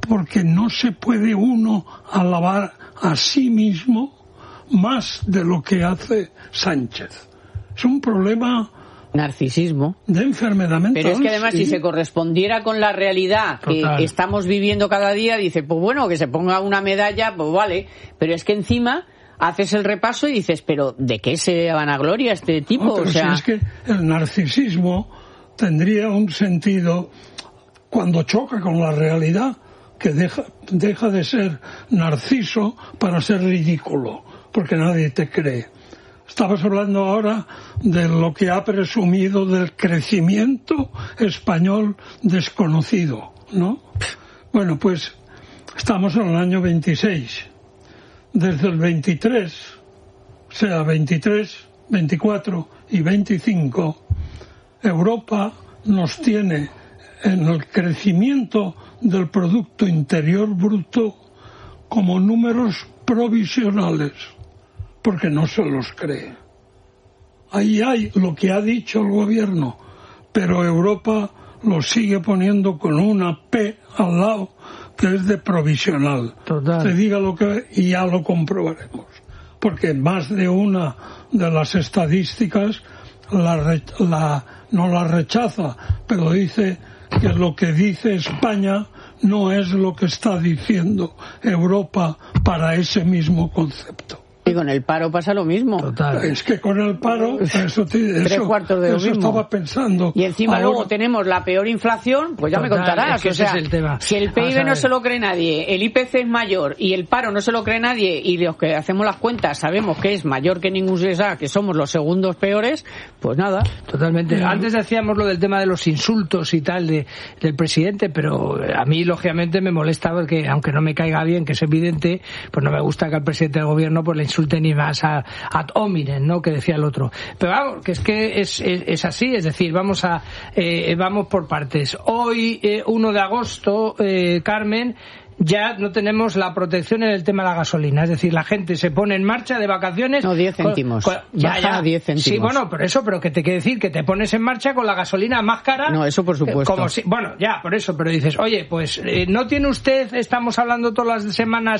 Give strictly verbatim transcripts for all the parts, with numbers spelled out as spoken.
porque no se puede uno alabar a sí mismo más de lo que hace Sánchez. Es un problema... Narcisismo. De enfermedad mental. Pero es que además, sí, si se correspondiera con la realidad Total. que estamos viviendo cada día, dice, pues bueno, que se ponga una medalla, pues vale. Pero es que encima haces el repaso y dices, pero ¿de qué se vanagloria este tipo? No, pero o sea... si es que el narcisismo tendría un sentido cuando choca con la realidad, que deja, deja de ser narciso para ser ridículo, porque nadie te cree. Estabas hablando ahora de lo que ha presumido del crecimiento español desconocido, ¿no? Bueno, pues estamos en el año veintiséis. Desde el veintitrés, o sea, veintitrés, veinticuatro y veinticinco, Europa nos tiene en el crecimiento del Producto Interior Bruto como números provisionales, porque no se los cree. Ahí hay lo que ha dicho el gobierno, pero Europa lo sigue poniendo con una P al lado, que es de provisional. Total. Te diga lo que y ya lo comprobaremos, porque más de una de las estadísticas la, la, no la rechaza, pero dice que lo que dice España no es lo que está diciendo Europa para ese mismo concepto. Y con el paro pasa lo mismo. Total. Es que con el paro, eso, Tres eso, cuartos de lo eso mismo. estaba pensando. Y encima ahora... luego tenemos la peor inflación, pues ya Total, me contarás. es que o sea, ese es el tema. Si el P I B no se lo cree nadie, el I P C es mayor y el paro no se lo cree nadie, y los que hacemos las cuentas sabemos que es mayor que ningún U S A, que somos los segundos peores, pues nada. Totalmente. Antes decíamos lo del tema de los insultos y tal de, del presidente, pero a mí lógicamente me molesta porque, aunque no me caiga bien, que es evidente, pues no me gusta que al presidente del gobierno pues le insulte ni más a ad hominem, ¿no?, que decía el otro. Pero vamos, que es que es, es, es así, es decir, vamos a eh, vamos por partes. Hoy, eh, uno de agosto, eh, Carmen, ya no tenemos la protección en el tema de la gasolina, es decir, la gente se pone en marcha de vacaciones. No, diez céntimos. Con, con, ya, Baja ya. diez céntimos. Sí, bueno, pero eso, pero que te quiere decir que te pones en marcha con la gasolina más cara. No, eso por supuesto. Como si, bueno, ya, por eso, pero dices, oye, pues, eh, ¿no tiene usted, estamos hablando todas las semanas,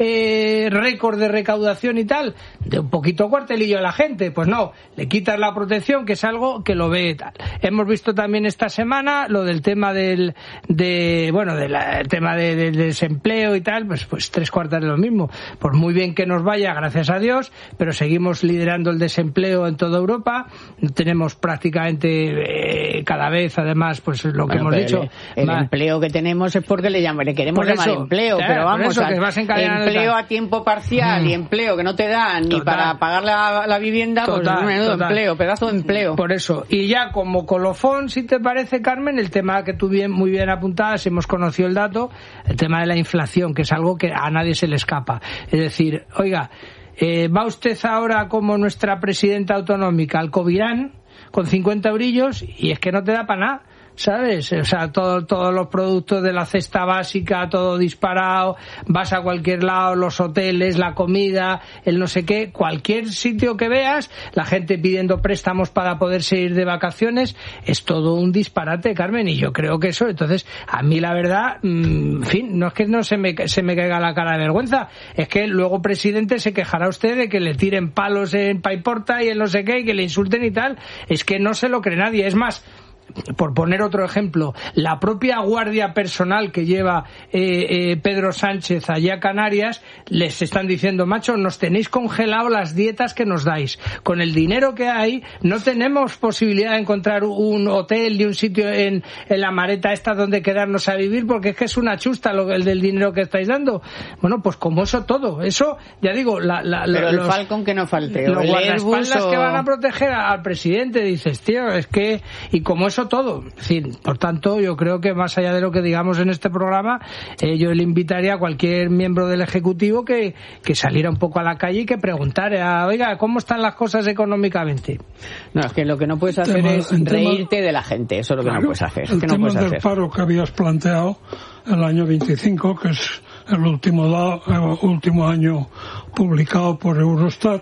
eh, récord de recaudación y tal? De un poquito cuartelillo a la gente. Pues no, le quitas la protección, que es algo que lo ve tal. Hemos visto también esta semana lo del tema del, de, bueno, del tema de, de, de desempleo y tal, pues, pues tres cuartas de lo mismo. Por muy bien que nos vaya, gracias a Dios, pero seguimos liderando el desempleo en toda Europa. Tenemos prácticamente eh, cada vez, además, pues lo que bueno, hemos dicho. El, el más... empleo que tenemos es porque le, llaman, le queremos por llamar eso, empleo, claro, pero vamos, eso, a, que vas empleo a tiempo parcial mm. y empleo que no te dan ni Total. para pagar la, la vivienda, Total, pues menudo total. empleo, pedazo de empleo. Por eso. Y ya como colofón, si te parece, Carmen, el tema que tú bien, muy bien apuntabas, hemos conocido el dato, el tema de la inflación, que es algo que a nadie se le escapa. Es decir, oiga, eh, va usted ahora como nuestra presidenta autonómica al Covirán con cincuenta eurillos y es que no te da para nada, ¿sabes? O sea, todo, todos los productos de la cesta básica, todo disparado, vas a cualquier lado, los hoteles, la comida, el no sé qué, cualquier sitio que veas, la gente pidiendo préstamos para poderse ir de vacaciones, es todo un disparate, Carmen, y yo creo que eso, entonces, a mí la verdad, mmm, en fin, no es que no se me, se me caiga la cara de vergüenza, es que luego, presidente, se quejará usted de que le tiren palos en Paiporta y en no sé qué, y que le insulten y tal, es que no se lo cree nadie, es más, por poner otro ejemplo, la propia guardia personal que lleva eh, eh, Pedro Sánchez allá a Canarias, les están diciendo, macho, nos tenéis congelado las dietas que nos dais. Con el dinero que hay, no tenemos posibilidad de encontrar un hotel y un sitio en, en la mareta esta donde quedarnos a vivir, porque es que es una chusta lo, el del dinero que estáis dando. Bueno, pues como eso todo, eso, ya digo, la, la, pero los, el Falcon que no falte, los guardaespaldas o... que van a proteger al presidente, dices, tío, es que, y como eso todo, en fin, por tanto, yo creo que más allá de lo que digamos en este programa, eh, yo le invitaría a cualquier miembro del Ejecutivo que, que saliera un poco a la calle y que preguntara, oiga, ¿cómo están las cosas económicamente? No, es que lo que no puedes hacer tema, es reírte tema, de la gente, eso es lo que claro, no puedes hacer. El que tema no puedes del hacer. paro que habías planteado el año veinticinco, que es el último, da, el último año publicado por Eurostat,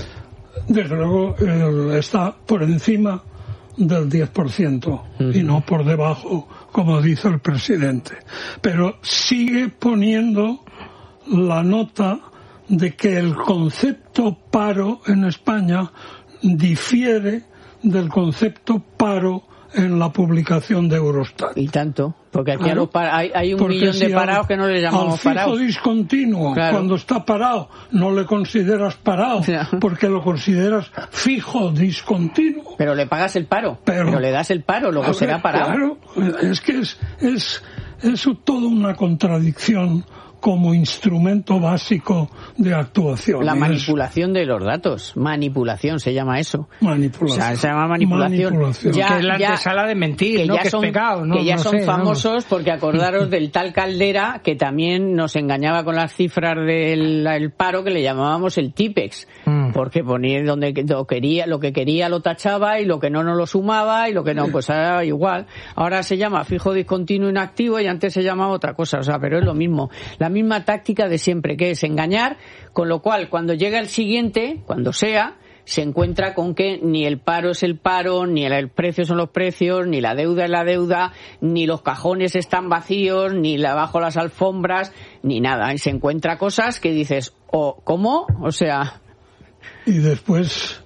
desde luego eh, está por encima del diez por ciento uh-huh. y no por debajo como dice el presidente. Pero sigue poniendo la nota de que el concepto paro en España difiere del concepto paro en la publicación de Eurostat. Y tanto, porque aquí claro, a los hay, hay un porque millón de si parados al, que no le llamamos al fijo parados. Discontinuo, claro. Cuando está parado, no le consideras parado, no. Porque lo consideras fijo discontinuo. Pero le pagas el paro, pero, pero le das el paro, luego ver, será parado. Claro, es que es, es, es toda una contradicción como instrumento básico de actuación. La manipulación de los datos. Manipulación se llama eso. Manipulación. O sea, se llama manipulación. manipulación. Ya, que es la ya, antesala de mentir, que ¿no? Ya que son, es pecado, ¿no? Que ya no son sé, famosos vamos. Porque acordaros del tal Caldera que también nos engañaba con las cifras del el paro que le llamábamos el TIPEX. Mm. Porque ponía donde lo quería, lo que quería lo tachaba y lo que no no lo sumaba y lo que no pues era igual. Ahora se llama fijo discontinuo inactivo y antes se llamaba otra cosa, o sea, pero es lo mismo. La misma táctica de siempre, que es engañar, con lo cual cuando llega el siguiente, cuando sea, se encuentra con que ni el paro es el paro, ni el precio son los precios, ni la deuda es la deuda, ni los cajones están vacíos, ni la, bajo las alfombras, ni nada. Y se encuentra cosas que dices, oh, ¿cómo? O sea... Y después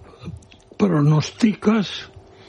pronosticas,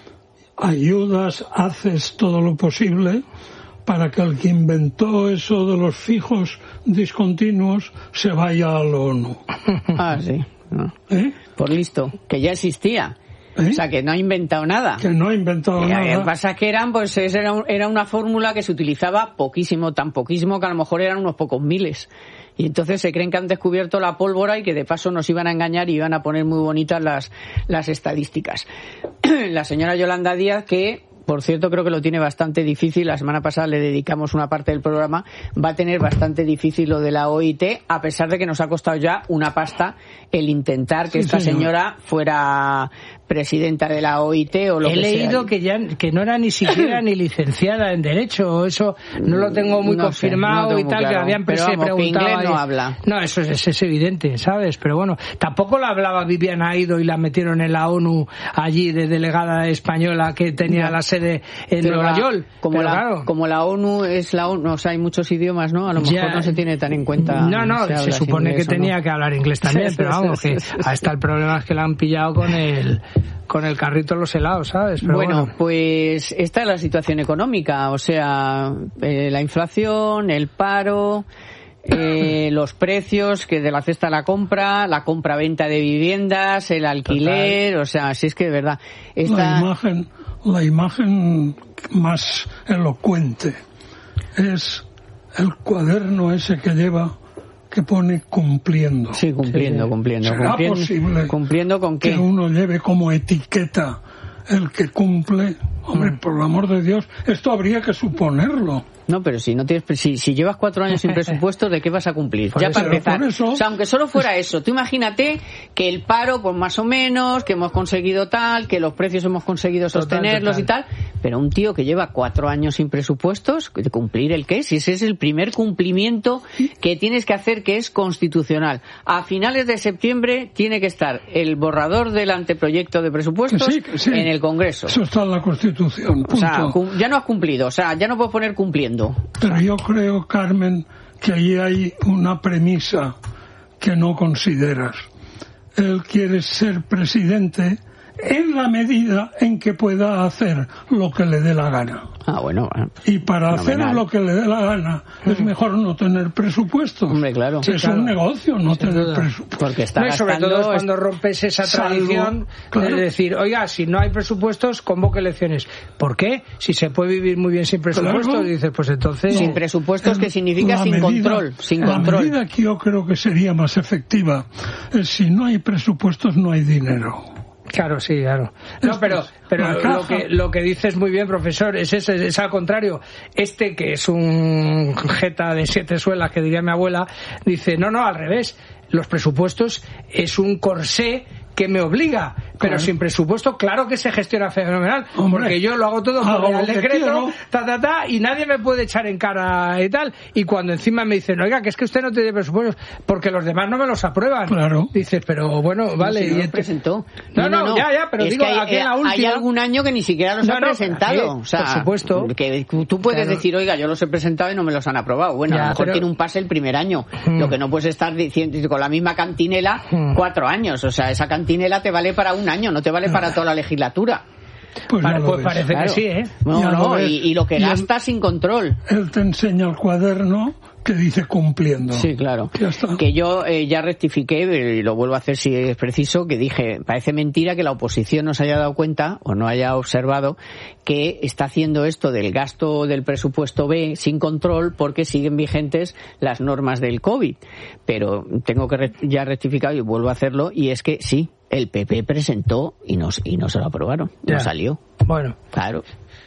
ayudas, haces todo lo posible para que el que inventó eso de los fijos discontinuos se vaya a la ONU. Ah, sí. No. ¿Eh? Por listo, que ya existía. ¿Eh? O sea, que no ha inventado nada. Que no ha inventado y, nada. Lo que pasa es que eran, pues, era, era una fórmula que se utilizaba poquísimo, tan poquísimo que a lo mejor eran unos pocos miles. Y entonces se creen que han descubierto la pólvora y que de paso nos iban a engañar y iban a poner muy bonitas las, las estadísticas. La señora Yolanda Díaz, que... por cierto, creo que lo tiene bastante difícil. La semana pasada le dedicamos una parte del programa. Va a tener bastante difícil lo de la O I T, a pesar de que nos ha costado ya una pasta el intentar que sí, esta señor. señora fuera presidenta de la O I T o lo He que sea. He leído que ya que no era ni siquiera ni licenciada en Derecho. Eso no lo tengo muy no confirmado sé, no y tal, claro. Que habían Pero vamos, preguntado. Que inglés no habla. No, eso es, es evidente, ¿sabes? Pero bueno, tampoco la hablaba Viviana Aido y la metieron en la ONU allí de delegada española que tenía no. la sede en Pero Nueva la, York. Como, Pero la, claro. como la ONU es la ONU, o sea, hay muchos idiomas, ¿no? A lo mejor ya, no se tiene tan en cuenta. No, no, se, se supone que tenía no. que hablar inglés también, pero vamos, que hasta el problema es que la han pillado con el con el carrito de los helados, ¿sabes? Pero bueno, bueno, pues esta es la situación económica, o sea, eh, la inflación, el paro, eh, los precios que de la cesta a la compra, la compra-venta de viviendas, el alquiler, total. O sea, si es que de verdad esta... la imagen, la imagen más elocuente es el cuaderno ese que lleva, que pone cumpliendo. Sí, cumpliendo, sí. cumpliendo. ¿Será cumpliendo, posible cumpliendo con qué? Que uno lleve como etiqueta el que cumple? Hombre, mm. por el amor de Dios, esto habría que suponerlo. No, pero si no tienes, si, si llevas cuatro años sin presupuesto, ¿de qué vas a cumplir? Por ya eso, para empezar. Eso, o sea, aunque solo fuera eso, tú imagínate que el paro, pues más o menos, que hemos conseguido tal, que los precios hemos conseguido sostenerlos total, total. y tal, pero un tío que lleva cuatro años sin presupuestos, ¿cumplir el qué? Si ese es el primer cumplimiento que tienes que hacer, que es constitucional. A finales de septiembre tiene que estar el borrador del anteproyecto de presupuestos sí, sí. en el Congreso. Eso está en la Constitución. Punto. O sea, ya no has cumplido, o sea, ya no puedes poner cumpliendo. Pero yo creo, Carmen, que ahí hay una premisa que no consideras. Él quiere ser presidente en la medida en que pueda hacer lo que le dé la gana. Ah, bueno. bueno. Y para fenomenal. Hacer lo que le dé la gana mm. es mejor no tener presupuestos. Hombre, claro. Sí, es claro. un negocio no sí, tener duda. presupuestos. Porque está no, y sobre gastando... todo es cuando rompes esa tradición Salvo, claro. de decir, oiga, si no hay presupuestos, convoque elecciones. ¿Por qué? Si se puede vivir muy bien sin presupuestos, claro. dices, pues entonces... Sin presupuestos, ¿qué significa? Sin medida, control. Sin la control. medida que yo creo que sería más efectiva es si no hay presupuestos, no hay dinero. Claro, sí, claro. No, pero, pero lo que, lo que dices muy bien, profesor, es, es, es al contrario. Este, que es un jeta de siete suelas, que diría mi abuela, dice, no, no, al revés. Los presupuestos es un corsé que me obliga, pero claro. sin presupuesto, claro que se gestiona fenomenal, Hombre, porque yo lo hago todo por el decreto, ta, ta, ta, y nadie me puede echar en cara y tal. Y cuando encima me dicen, oiga, que es que usted no tiene presupuestos, porque los demás no me los aprueban. Claro. Dices, pero bueno, vale. No, si no y los presentó. No, no, no, no, ya, ya, pero es digo, que hay, aquí en la última... hay algún año que ni siquiera los no, ha no, presentado. sí, o sea, por supuesto. Que tú puedes claro. decir, oiga, yo los he presentado y no me los han aprobado. Bueno, ya, a lo mejor pero... tiene un pase el primer año. Hmm. Lo que no puedes estar diciendo con la misma cantinela hmm. cuatro años. O sea, esa cantinela te vale para un año, no te vale para toda la legislatura. Pues, vale, pues ves. parece claro. que sí, ¿eh? No, no, y, y lo que gasta sin control. Él te enseña el cuaderno que dice cumpliendo. Sí, claro. Ya está. Que yo eh, ya rectifiqué, y lo vuelvo a hacer si es preciso, que dije, parece mentira que la oposición no se haya dado cuenta o no haya observado que está haciendo esto del gasto del presupuesto B sin control porque siguen vigentes las normas del COVID. Pero tengo que re- ya rectificar y vuelvo a hacerlo, y es que sí, el P P presentó y no, y no se lo aprobaron. Ya. No salió. Bueno. Claro.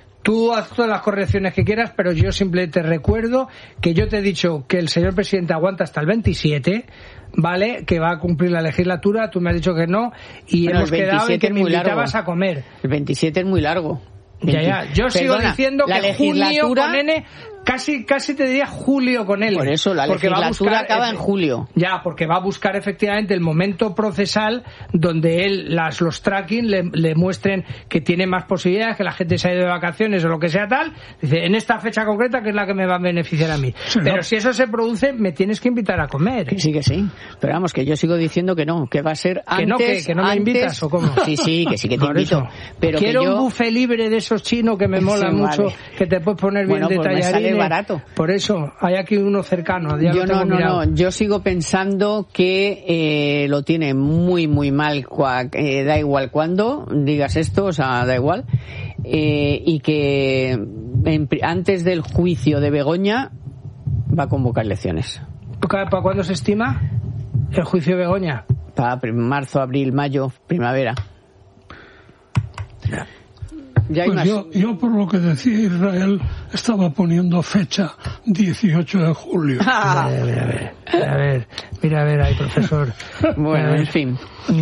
Tú haz todas las correcciones que quieras, pero yo simplemente te recuerdo que yo te he dicho que el señor presidente aguanta hasta el veintisiete, ¿vale? Que va a cumplir la legislatura, tú me has dicho que no, y bueno, hemos quedado en que me invitabas a comer. El veintisiete es muy largo. Ya, ya. Yo Perdona, sigo diciendo la que junio legislatura... con N, casi casi te diría julio con L. Por eso, la porque legislatura va a buscar, acaba en julio. Ya, porque va a buscar efectivamente el momento procesal donde él, las, los tracking le, le muestren que tiene más posibilidades, que la gente se ha ido de vacaciones o lo que sea tal. Dice, en esta fecha concreta que es la que me va a beneficiar a mí. Sí, pero no. Si eso se produce, me tienes que invitar a comer. Que sí, que sí. Pero vamos, que yo sigo diciendo que no, que va a ser antes... ¿Que no, que, que no me antes... invitas o cómo? Sí, sí, que sí que te Por invito. Eso. Pero Quiero que yo... un buffet libre de esos chinos que me mola sí, mucho, vale. Que te puedes poner bien bueno, de pues tallarines. Me sale barato. Por eso, hay aquí uno cercano. Ya yo lo no, no, mirado. no. Yo sigo pensando que eh, lo tiene muy, muy mal. Eh, da igual cuándo digas esto, o sea, da igual. Eh, y que en, antes del juicio de Begoña va a convocar elecciones. ¿Para cuándo se estima el juicio de Begoña? Para marzo, abril, mayo, primavera. Ya hay pues más... yo, yo, por lo que decía Israel, estaba poniendo fecha dieciocho de julio. Ah. A ver, a ver, a ver, mira a ver ahí, profesor. Bueno, en fin.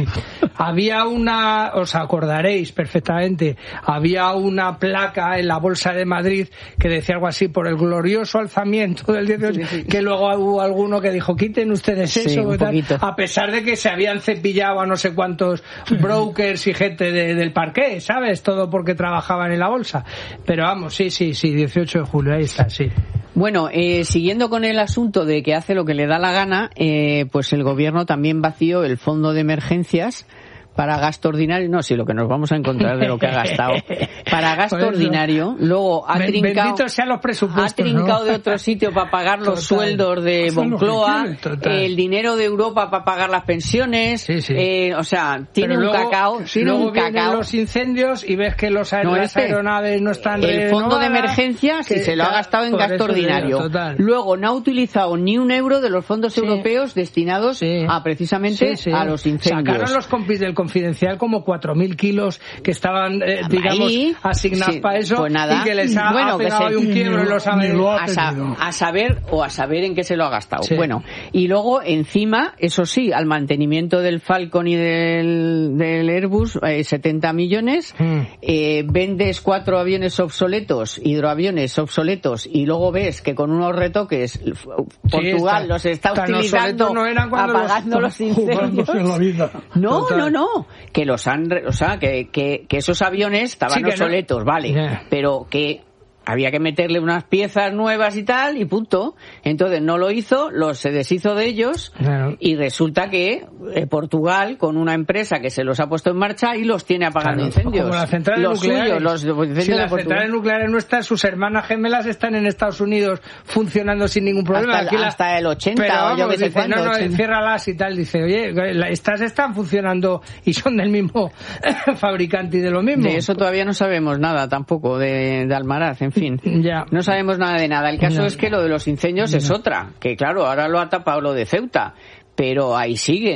Había una, os acordaréis perfectamente, había una placa en la Bolsa de Madrid que decía algo así, por el glorioso alzamiento del dieciocho, sí, sí. Que luego hubo alguno que dijo, quiten ustedes sí, eso, un tal, a pesar de que se habían cepillado a no sé cuántos brokers y gente de, del parqué, ¿sabes? Todo porque trabajaban en la bolsa. Pero vamos, sí, sí, sí, dieciocho de julio, ahí está, sí. Bueno, eh, siguiendo con el asunto de que hace lo que le da la gana, eh, pues el gobierno también vació el fondo de emergencias para gasto ordinario, no, sí, lo que nos vamos a encontrar de lo que ha gastado. Para gasto ordinario, luego ha trincado, sean los presupuestos, ha trincado ¿no? de otro sitio para pagar los Total. sueldos de Moncloa, el dinero de Europa para pagar las pensiones, sí, sí. Eh, o sea, tiene Pero un luego, cacao, tiene luego un cacao. Los incendios y ves que los aer- no, las este, aeronaves no están el fondo de emergencia sí, se lo ha gastado en gasto ordinario. Digo, luego no ha utilizado ni un euro de los fondos sí. europeos destinados sí. a precisamente sí, sí. a los incendios. Sacaron los compis del Confidencial como cuatro mil kilos que estaban, eh, digamos, ahí, asignados sí, para eso pues nada. Y que les ha, bueno, ha pegado que se, un quiebro en los a, sa- a saber o a saber en qué se lo ha gastado. Sí. Bueno, y luego encima, eso sí, al mantenimiento del Falcon y del, del Airbus, eh, setenta millones, mm. eh, vendes cuatro aviones obsoletos, hidroaviones obsoletos, y luego ves que con unos retoques Portugal sí, está, los está utilizando no eran apagando los, los incendios. La vida. No, Total. no, no, que los han, o sea, que, que, que esos aviones estaban sí, obsoletos, no. vale, yeah. pero que había que meterle unas piezas nuevas y tal, y punto. Entonces no lo hizo, los se deshizo de ellos, claro. Y resulta que eh, Portugal, con una empresa que se los ha puesto en marcha y los tiene apagando claro. incendios. Como las centrales los nucleares. Suyos, los incendios si de las Portugal. centrales nucleares nuestras, sus hermanas gemelas están en Estados Unidos funcionando sin ningún problema. Hasta, el, la... hasta el ochenta, pero, vamos, o yo que sé dice, cuándo. No, no, ochenta. Enciérralas y tal. Dice, oye, estas están funcionando y son del mismo fabricante y de lo mismo. De eso todavía no sabemos nada tampoco, de, de Almaraz, en fin. Ya. No sabemos nada de nada. El caso no. es que lo de los incendios no. es otra. Que claro, ahora lo ha tapado lo de Ceuta, pero ahí siguen.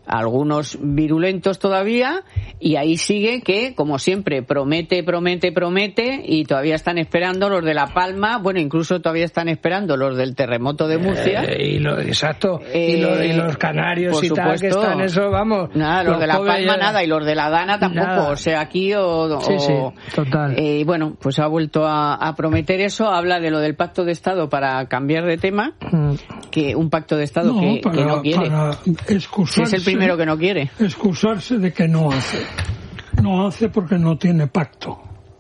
algunos virulentos todavía, y ahí sigue que, como siempre, promete, promete, promete, y todavía están esperando los de La Palma, bueno, incluso todavía están esperando los del terremoto de Murcia. Eh, y lo, exacto, eh, y, lo, y los canarios y supuesto, tal, que están eso, vamos. Nada, los, los de La Palma ya... nada, y los de La Dana tampoco, nada. O sea, aquí o... Sí, o sí, total. Eh, bueno, pues ha vuelto a, a prometer eso, habla de lo del pacto de Estado para cambiar de tema, mm. que un pacto de Estado no, que, para, que no quiere. Para excusarse, si es el primero que no quiere. Excusarse de que no hace. No hace porque no tiene pacto.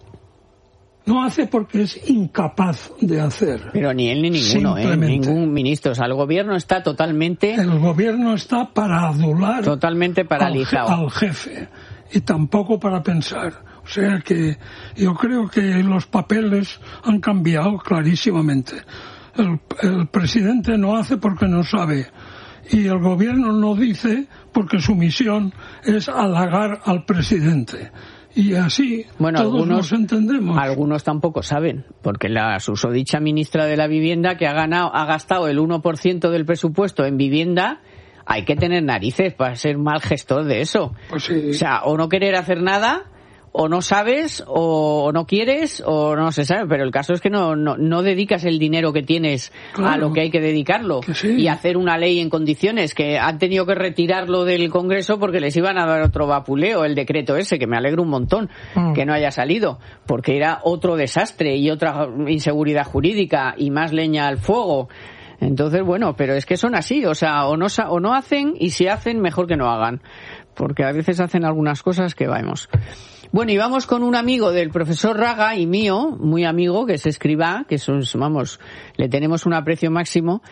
No hace porque es incapaz de hacer. Pero ni él ni ninguno, ¿eh? Ningún ministro. O sea, el gobierno está totalmente... El gobierno está para adular... Totalmente paralizado. Al, al jefe. Y tampoco para pensar. O sea que yo creo que los papeles han cambiado clarísimamente. El, el presidente no hace porque no sabe. Y el gobierno no dice porque su misión es halagar al presidente. Y así bueno, todos algunos, nos entendemos. Algunos tampoco saben, porque la susodicha ministra de la Vivienda, que ha ganado, ha gastado el uno por ciento del presupuesto en vivienda, hay que tener narices para ser mal gestor de eso. Pues sí. O sea, o no querer hacer nada, o no sabes, o no quieres, o no se sabe, pero el caso es que no no, no dedicas el dinero que tienes claro, a lo que hay que dedicarlo, que sí. Y hacer una ley en condiciones, que han tenido que retirarlo del Congreso porque les iban a dar otro vapuleo, el decreto ese, que me alegro un montón mm. que no haya salido, porque era otro desastre y otra inseguridad jurídica y más leña al fuego. Entonces, bueno, pero es que son así, o sea, o no, o no hacen, y si hacen, mejor que no hagan, porque a veces hacen algunas cosas que vamos... Bueno, y vamos con un amigo del profesor Raga y mío, muy amigo, que es Escrivá, que son, vamos, le tenemos un aprecio máximo,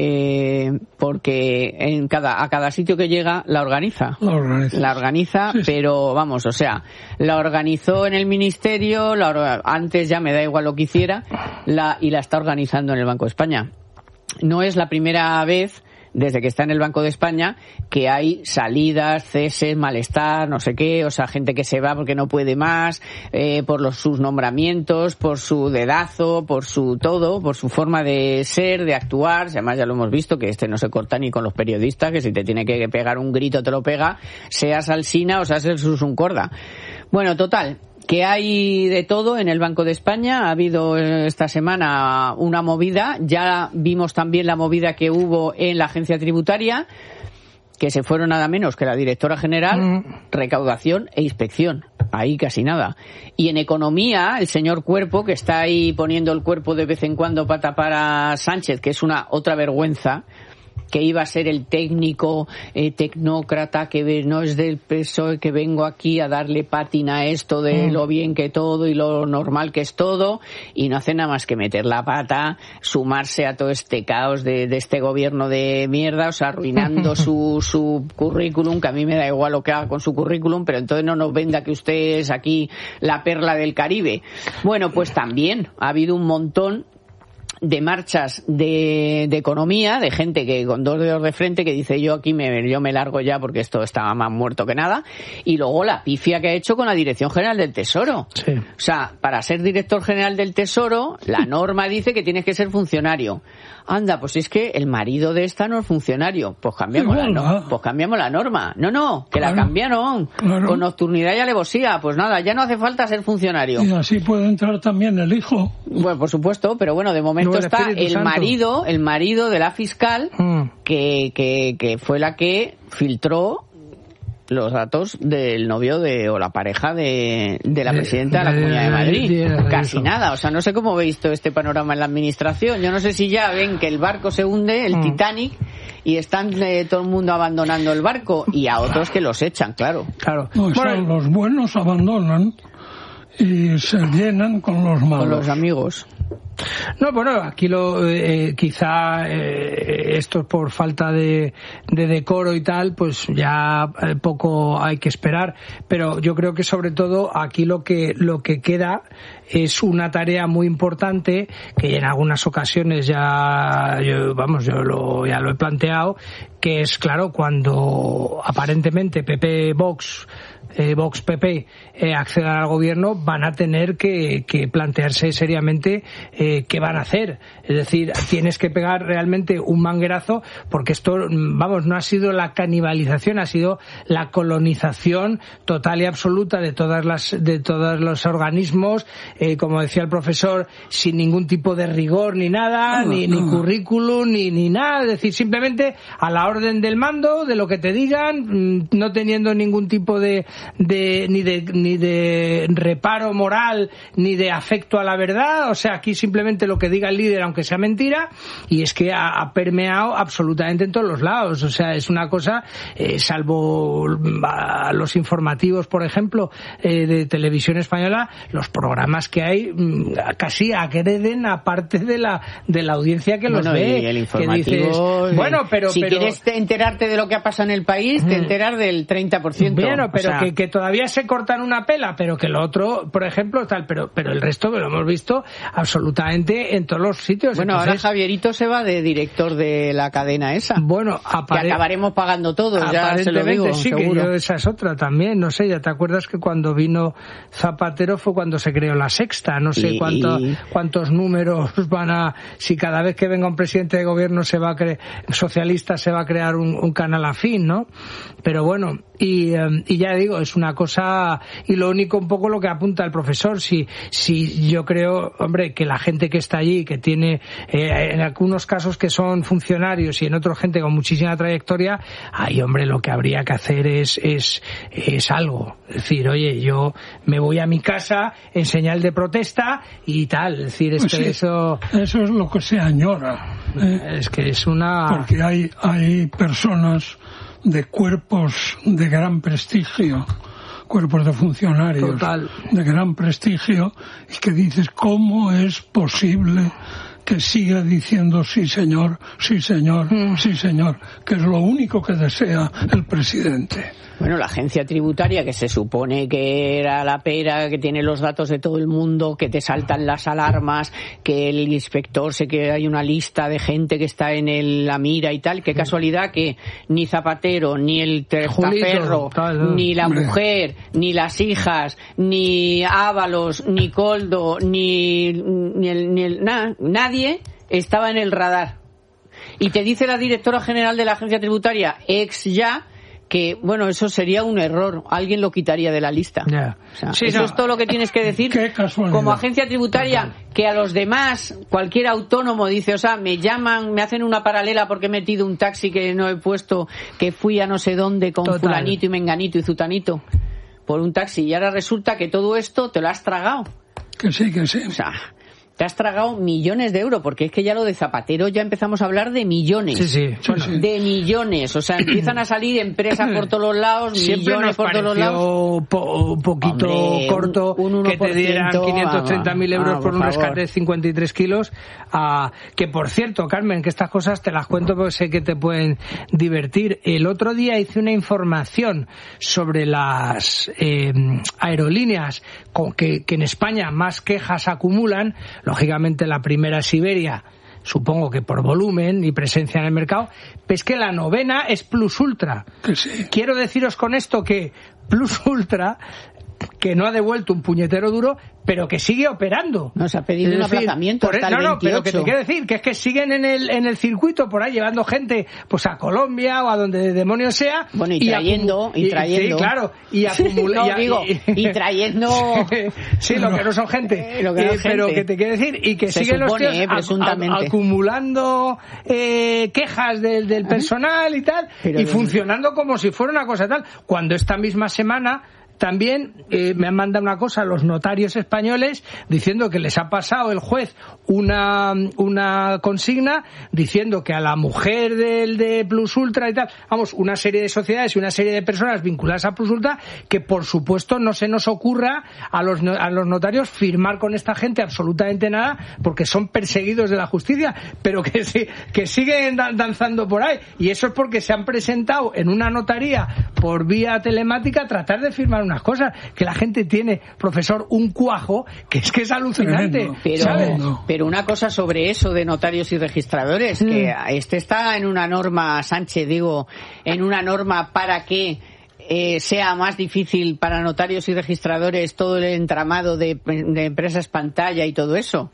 eh, porque en cada, a cada sitio que llega la organiza. La organiza. La organiza, sí, pero vamos, o sea, la organizó en el ministerio, la, antes ya me da igual lo que hiciera, la, y la está organizando en el Banco de España. No es la primera vez, desde que está en el Banco de España, que hay salidas, ceses, malestar, no sé qué, o sea, gente que se va porque no puede más, eh, por los, sus nombramientos, por su dedazo, por su todo, por su forma de ser, de actuar. Además, ya lo hemos visto, que este no se corta ni con los periodistas, que si te tiene que pegar un grito te lo pega, seas Alsina o seas el Susun Corda. Bueno, total, que hay de todo en el Banco de España. Ha habido esta semana una movida, ya vimos también la movida que hubo en la agencia tributaria, que se fueron nada menos que la directora general, mm. recaudación e inspección, ahí casi nada. Y en economía, el señor Cuerpo, que está ahí poniendo el cuerpo de vez en cuando para tapar a Sánchez, que es una otra vergüenza, que iba a ser el técnico eh, tecnócrata que no es del P S O E, que vengo aquí a darle pátina a esto de lo bien que todo y lo normal que es todo, y no hace nada más que meter la pata, sumarse a todo este caos de, de este gobierno de mierda, o sea, arruinando su, su currículum, que a mí me da igual lo que haga con su currículum, pero entonces no nos venda que usted es aquí la perla del Caribe. Bueno, pues también ha habido un montón de marchas de, de economía, de gente que con dos dedos de frente que dice yo aquí me, yo me largo ya porque esto estaba más muerto que nada, y luego la pifia que ha hecho con la Dirección General del Tesoro. Sí. O sea, para ser director general del Tesoro, la norma dice que tienes que ser funcionario. Anda, pues es que el marido de esta no es funcionario. Pues cambiamos, Igual, la, no, pues cambiamos la norma. No, no, que claro, la cambiaron. Claro. Con nocturnidad y alevosía. Pues nada, ya no hace falta ser funcionario. Y así puede entrar también el hijo. Bueno, por supuesto, pero bueno, de momento no, el está el Santo. marido, el marido de la fiscal, mm. que, que, que fue la que filtró los datos del novio de o la pareja de, de la presidenta de, de la Comunidad de Madrid. De, de, de, Casi nada. O sea, no sé cómo veis todo este panorama en la administración. Yo no sé si ya ven que el barco se hunde, el mm. Titanic, y están eh, todo el mundo abandonando el barco, y a otros que los echan, claro. Claro. No, o sea, bueno, los buenos abandonan y se llenan con los malos. Con los amigos. No, bueno, aquí lo eh, quizá eh, esto por falta de, de decoro y tal, pues ya eh, poco hay que esperar, pero yo creo que sobre todo aquí lo que lo que queda es una tarea muy importante que en algunas ocasiones ya yo, vamos yo lo ya lo he planteado, que es claro cuando aparentemente P P Vox Eh, Vox P P eh, accedan al gobierno, van a tener que, que plantearse seriamente eh, eh, ¿qué van a hacer? Es decir, tienes que pegar realmente un manguerazo, porque esto, vamos, no ha sido la canibalización, ha sido la colonización total y absoluta de todas las de todos los organismos, eh, como decía el profesor, sin ningún tipo de rigor ni nada, no, ni, no. ni currículum, ni, ni nada, es decir, simplemente a la orden del mando, de lo que te digan, no teniendo ningún tipo de, de ni de ni de reparo moral, ni de afecto a la verdad, o sea, aquí simplemente lo que diga el líder, aunque sea mentira, y es que ha, ha permeado absolutamente en todos los lados, o sea, es una cosa, eh, salvo a los informativos, por ejemplo, eh, de televisión española, los programas que hay casi agreden a parte de la de la audiencia que bueno, los ve, y el informativo, que dices, bueno, pero si pero, quieres enterarte de lo que ha pasado en el país, te enteras del treinta por ciento. Bueno, pero o sea, que, que todavía se cortan una pela, pero que lo otro, por ejemplo, tal, pero pero el resto lo hemos visto absolutamente en todos los sitios. Bueno, entonces, ahora Javierito se va de director de la cadena esa. Bueno, apare- que acabaremos pagando todos, ya se lo digo, sí, seguro. Que yo, esa es otra también, no sé, ya te acuerdas que cuando vino Zapatero fue cuando se creó la Sexta, no sé y, cuánto, y... cuántos números van a, si cada vez que venga un presidente de gobierno se va a cre- socialista se va a crear un, un canal afín, ¿no? Pero bueno, y, um, y ya digo, es una cosa, y lo único un poco lo que apunta el profesor, si, si yo creo, hombre, que la gente que está allí, que tiene, eh, en algunos casos que son funcionarios y en otros gente con muchísima trayectoria, ay, hombre, lo que habría que hacer es, es, es algo. Es decir, oye, yo me voy a mi casa en señal de protesta y tal. Es decir, es pues que sí, eso... eso es lo que se añora. ¿eh? Es que es una... Porque hay, hay personas de cuerpos de gran prestigio, cuerpos de funcionarios Total. de gran prestigio, y que dices, ¿cómo es posible que siga diciendo sí señor, sí señor, mm. sí señor, que es lo único que desea el presidente? Bueno, la agencia tributaria, que se supone que era la pera, que tiene los datos de todo el mundo, que te saltan las alarmas, que el inspector sé que hay una lista de gente que está en el, la mira y tal. Qué casualidad que ni Zapatero, ni el testaferro, ni la mujer, ni las hijas, ni Ábalos, ni Coldo, ni, ni el, ni el na, nadie estaba en el radar. Y te dice la directora general de la agencia tributaria, ex ya, que, bueno, eso sería un error. Alguien lo quitaría de la lista. Yeah. O sea, sí, eso no. es todo lo que tienes que decir como agencia tributaria, que a los demás, cualquier autónomo dice, o sea, me llaman, me hacen una paralela porque he metido un taxi que no he puesto, que fui a no sé dónde con Total. fulanito y menganito y zutanito por un taxi, y ahora resulta que todo esto te lo has tragado. Que sí, que sí. O sea, te has tragado millones de euros, porque es que ya lo de Zapatero ya empezamos a hablar de millones. Sí, sí. Bueno, sí, sí. De millones. O sea, empiezan a salir empresas por todos los lados, siempre millones por todos los lados. Po, un poquito Hombre, corto un, un que te dieran quinientos treinta mil ah, euros ah, por, por un favor. rescate de cincuenta y tres kilos. Ah, que por cierto, Carmen, que estas cosas te las cuento porque sé que te pueden divertir. El otro día hice una información sobre las eh, aerolíneas con que, que en España más quejas acumulan. Lógicamente la primera es Iberia, supongo que por volumen y presencia en el mercado, pero es que la novena es Plus Ultra. Sí. Quiero deciros con esto que Plus Ultra, que no ha devuelto un puñetero duro, pero que sigue operando. Nos ha pedido es un decir, aplazamiento hasta el, no, el no, veintiocho. pero que te quiero decir que es que siguen en el en el circuito por ahí llevando gente pues a Colombia o a donde demonios sea. Bueno, y, y trayendo, y, y trayendo. Sí, claro, y acumulando. no, digo, y, y trayendo. sí, lo que no son gente. Lo que no eh, es pero gente. que te quiero decir, y que Se siguen supone, los tíos eh, presuntamente. a, a, acumulando eh, quejas del, del personal y tal, pero y de... funcionando como si fuera una cosa tal. Cuando esta misma semana también eh, me han mandado una cosa los notarios españoles diciendo que les ha pasado el juez una una consigna diciendo que a la mujer del de Plus Ultra y tal, vamos, una serie de sociedades y una serie de personas vinculadas a Plus Ultra, que por supuesto no se nos ocurra a los a los notarios firmar con esta gente absolutamente nada, porque son perseguidos de la justicia, pero que sí, que siguen danzando por ahí, y eso es porque se han presentado en una notaría por vía telemática a tratar de firmar unas cosas, que la gente tiene, profesor, un cuajo que es que es alucinante. Pero, ¿sabes? pero una cosa sobre eso de notarios y registradores, mm. que este está en una norma, Sánchez, digo, en una norma para que eh, sea más difícil para notarios y registradores todo el entramado de, de empresas pantalla y todo eso.